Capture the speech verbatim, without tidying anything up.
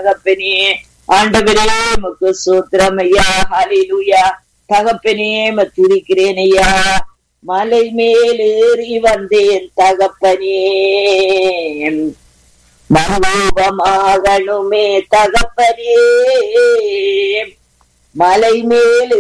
தகப்பனே. ஆண்டவரே உமக்கு ஸ்தோத்திரம் ஐயா. ஹல்லேலூயா. தகப்பனே உம்மை துதிக்கிறேன் ஐயா. மலை மேல் ஏறி வந்தேன் தகப்பனே, மனோபமாகணுமே தகப்பனே. மலை மேல்